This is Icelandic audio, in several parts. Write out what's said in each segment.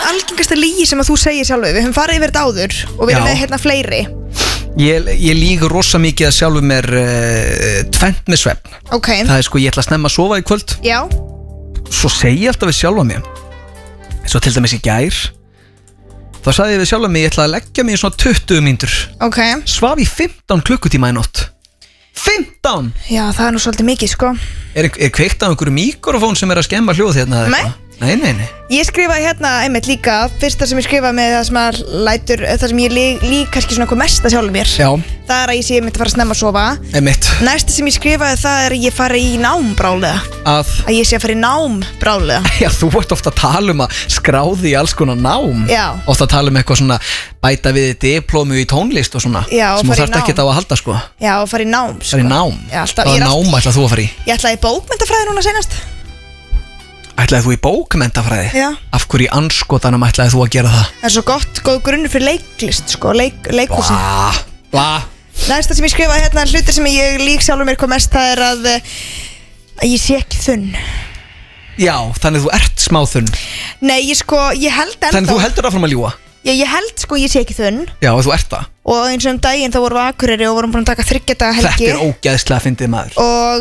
algengasta lygi sem að þú segir sjálfur? Við höfum farið yfir þetta áður og við erum með hérna fleiri. Ég lýg rosa mikið að sjálfur mér tvennt með svefn. Okay. Það sko, ég ætla að snemma að sofa í kvöld. Já. Svo segi ég alltaf við sjálfa mig. Svo til dæmis í gær þá sagði ég við sjálfa mig, ég ætla að leggja mig í svona 20 mínútur. Okay. Svaf í 15 klukkutíma í nótt. 15! Já, það nú svolítið mikið, sko. Er kveikt á einhverju mikrofón sem að skemma hljóð hérna? Nei. Nei. Ég skrifaði hérna einmitt líka, fyrsta sem ég skrifaði með það sem að lætur, það sem ég lík kannski svona hvað mest að sjálfur mér. Já. Það að ég sé einmitt að fara að snemma að sofa. Einmitt. Næsta sem ég skrifaði það að ég fari í nám bráðlega. Að ég sé að fara í nám bráðlega. Já, þú ert ofta að tala að skráði í alls konar nám. Já. Ofta að tala eitthvað svona bæta við diplómu í tónlist og svona. Já, sem þú þarft ekkert á að halda sko. Já, og fara í nám sko. Fara í nám. Já, alltaf. Hvaða nám ætlað þú að fara í? Ég ætlaði í bókmenntafræði núna seinast. Ætlaði þú í bókmenntafræði? Já. Af hverju í andskotanum ætlaði þú að gera það? Það er svo góð grunnur fyrir leiklist sko, leikhúsi. Bla. Næsta sem ég skrifaði hérna, hlutir sem ég lík sjálfur mér hvað mest, það er að ég sé ekki þunn. Já, þannig þú ert smá þunn. Nei, ég held ennþá. Þannig þú heldur áfram að ljúga? Já, ég held sko ég sé ekki þunn. Já, þú ert það. Og eins og daginn þá vorum við á Akureyri og vorum búin að taka 3 daga helgi. Þetta er ógeðslega fyndið maður.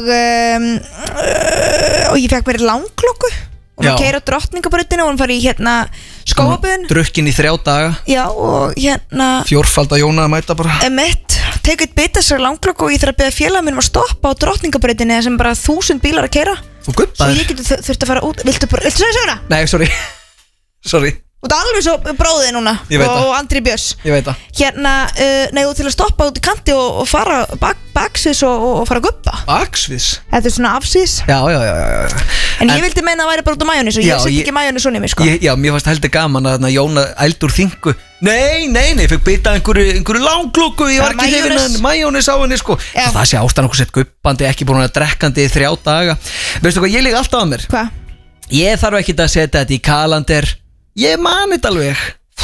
Og ég fekk mér langklokku og maður keyra á Drottningabrautinni og hún fari í hérna skóaböðun. Drukkin í 3 daga. Já, og hérna fjórfalda Jóna að mæta bara. Emitt, teku eitt bita sér langklokku og ég þarf að beða félaga mínum að stoppa á Drottningabrautinni sem bara 1000 bílar að keyra. Þú guppaðir. Svo ég geti þurft að fara út. Viltu segja söguna? Nei, sorry. Og það er alveg svo bróðið núna og Andri Björns. Ég veit það. Hérna, nei, þú til að stoppa út í kanti og fara baksviðs og fara að guppa. Baksviðs? Þetta er svona afsviðs. Já. En ég vildi meina að væri bara út á majónis og ég sett ekki majónis svona í mig, sko. Já, mér fannst heldur gaman að Jóna ældur þingu. Nei, fekk bita einhverju langklokku, ég var ekki hrifinn majónis á henni, sko. Það sé ástæðan okkur sett guppandi, ekki búin að drekkandi í 3 daga. Veistu hvað, ég lík alltaf að mér. Hvað? Ég þarf ekki að setja þetta í kalender. Ég mani þetta alveg.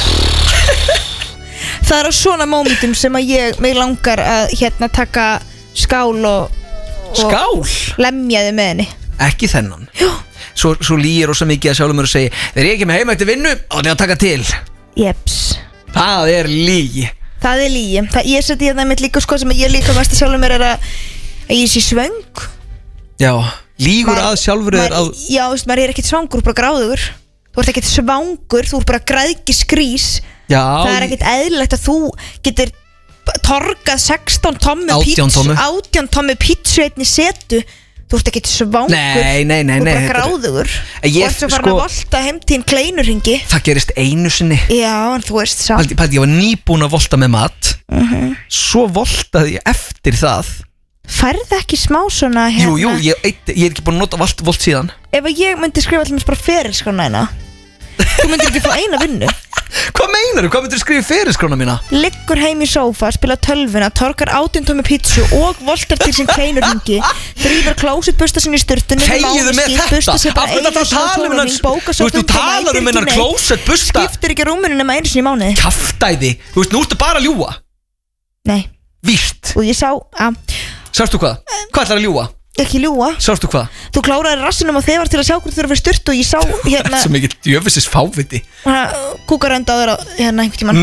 Það er á svona mómentum sem að mig langar að hérna taka skál og lemja þið með henni. Ekki þennan. Já. Svo lýgir ósa mikið að sjálfur mér og segi þegar ég ekki með heim eftir vinnu og það er að taka til. Jeps. Það er lygi. Það er lygi. Ég seti hérna mitt líka sko sem ég líka mest að sjálfur mér er að ég sé svöng. Já, lýgur að sjálfur er að. Já, veist, maður er ekkert svangur, bara gráðugur. Þú ert ekkert svangur, þú ert bara græðki skrís. Já. Það er ekkert eðlilegt að þú getur torgað 16 tommu pítsu 18 tommu pítsu einni setu. Þú ert ekkert svangur. Nei. Þú ert bara gráðugur. Þú ert svo farin að volta heim til kleinurringi. Það gerist einu sinni. Já, en þú veist samt. Ég var nýbúin að volta með mat. Svo voltaði ég eftir það. Færði ekki smá svona hérna? Jú, ég er ekki búin að nota volt síðan. Ef ég myndi skrifa allir bara ferilskrána hérna, þú myndir ekki fá eina vinnu. Hvað meinarðu? Hvað myndir skrifa ferilskrána mína? Liggur heim í sófa, spila tölvuna, torkar 18 tommu pítsu og voltar til sin kleinurringi, þrýfur klósettbusta sinni í sturtunni. Þegiðu með þetta. Af hvernig það þú talar um hennar klósettbusta? Skiptir ekki rúminu nema einu sinni í mánuði. Kjaftæði. Þú veist, nú ertu bara að ljúga. Nei. Víst. Og ég sá Sástu hvað? Hvað ætlar að ljúga? Ekki ljúga. Sástu hvað? Þú kláraði rassinum og þeir var til að sjá hvort þú eru fyrir sturt og ég sá hérna. Það er svo mikið djöfisins fáviti. Kúkarönda á þeirra hérna einhvern tímann.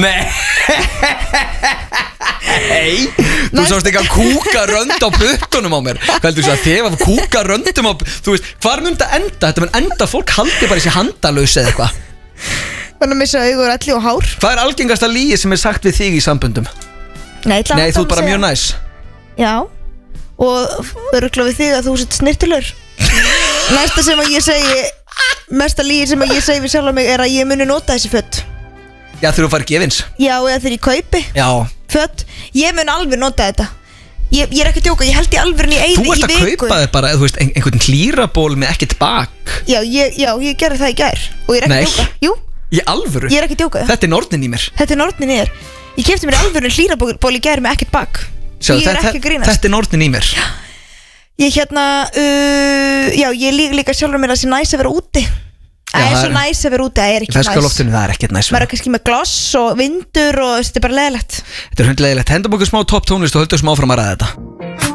Nei. Þú sást ekki að kúkarönda á buttunum á mér. Hvað heldur þú að þegar var kúkaröndum á. Þú veist, hvar mun þetta enda? Þetta mun enda fólk haldi bara í sig handalaus eða eitthvað. Þannig að missa augur, elli og hár. Hvað er algengasta lygi sem er sagt við þig í samböndum? Nei, þú er bara mjög næs. Já. Og örugla við þig að þú sett snirtilur. Næsta sem að ég segi, mesta lygi sem að ég segi við sjálf mig er að ég muni nota þessi föt. Já, þegar þú farið gefins. Já, eða þegar ég kaupi. Já. Föt, ég mun alveg nota þetta. Ég er ekki að djóka, ég held í alvörinu í viku. Þú ert að kaupa þig bara, þú veist, einhvern hlýraból með ekkert bak. Já, ég gerði það í gær. Og ég er ekki að djóka. Jú. Í alvöru? Ég er ekki að djóka. Þetta er nornin í mér. Þetta er nornin í þér. Ég keypti mér í alvörinu hlýraból í gær með ekkert bak. Ég er ekki að grínast. Þetta er nornin í mér. Ég hérna, ég líka sjálfur mér að það sé næs að vera úti. Það er svo næs að vera úti, það er ekki næs. Ferska loftinu, það er ekkert næs. Maður er kannski með gloss og vindur og þetta er bara leiðilegt. Þetta er hundleiðilegt. Hendum okkur smá topp tónlist og höldum smá áfram að ræða þetta.